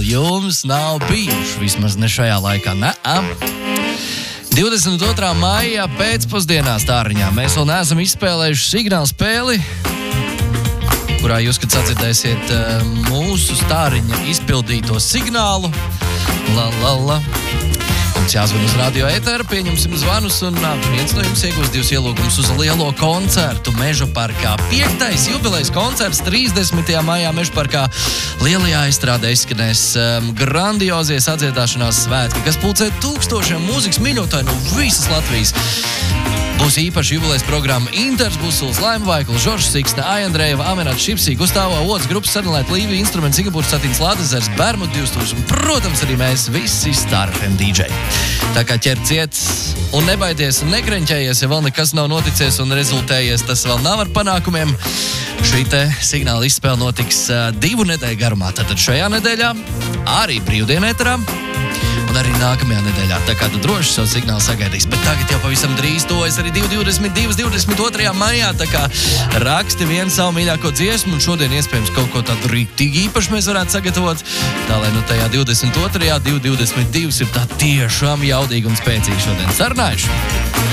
vēl jums nav bijuši, vismaz ne šajā laikā, ne? 22. maijā pēcpusdienā Stāriņā mēs vēl neesam izspēlējuši signālu spēli, kurā jūs, kad sadzirdēsiet mūsu Stāriņa izpildīto signālu, Mums jāzvan uz radio ēteru, pieņemsim zvanus un viens no jums iegūs 2 ielūgumus uz lielo koncertu Meža parkā. 5. jubilejas koncerts 30. maijā Meža parkā. Lielajā izstrādē izskanēs grandiozie sadziedāšanās svētki, kas pulcē tūkstošiem mūzikas mīļotāju no visas Latvijas. Būs īpaši jubilejas programma Inters, Busuls, Laima Vaikula, Žoržs Siksne, Ajandrejeva, Amenāts Šipsī, Gustavā, Ots, grupas Sadalēt, Līvi, instruments Singapūras, Satīns, Lādezers, Bermud 2000 un, protams, arī mēs visi Star FM DJ. Tā kā ķer ciet un nebaidies un nekreņķējies, ja vēl nekas nav noticies un rezultējies, tas vēl nav ar panākumiem. Šī te signāla izspēle notiks 2 nedēļu garumā. Tātad šajā nedēļā arī brīvdienēterā. Un arī nākamajā nedēļā, tā kā tu droši savu signālu sagaidīs. Bet tagad jau pavisam drīz tojas arī 22. maijā, tā kā raksti vienu savu mīļāko dziesmu, un šodien iespējams kaut ko tādu rīktīgi īpaši mēs varētu sagatavot, tā lai nu tajā 22. 222 ir tā tiešām jaudīgi un spēcīgi šodien sarunājuši.